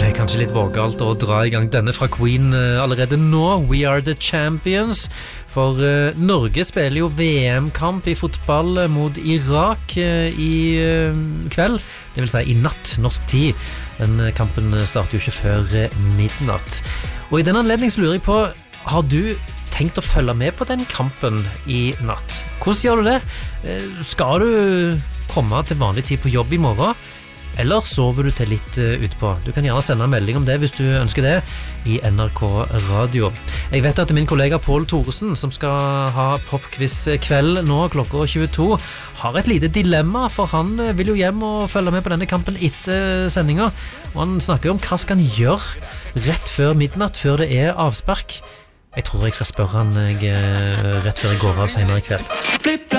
Kanskje litt vågalt å dra I gang denne fra Queen allerede nå. We are the champions. For Norge spiller jo VM-kamp I fotball mot Irak I kveld. Det vil si I natt, norsk tid. Den kampen starter jo ikke før midnatt. Og I den anledning så lurer jeg på, har du tenkt å følge med på den kampen I natt? Hvordan gjør du det? Skal du komme til vanlig tid på jobb I morgen? Eller sover du til litt utpå? Du kan gjerne sende en melding om det hvis du ønsker det I NRK Radio. Jeg vet at min kollega Pål Thoresen, som skal ha popquiz kveld nå klokka 22, har et lite dilemma, for han vil jo hjem og følge med på denne kampen etter sendinga. Og han snakker om hva skal han gjøre rett før midnatt, før det avspark. Jeg tror jeg skal spørre han rett før jeg går av senere I kveld.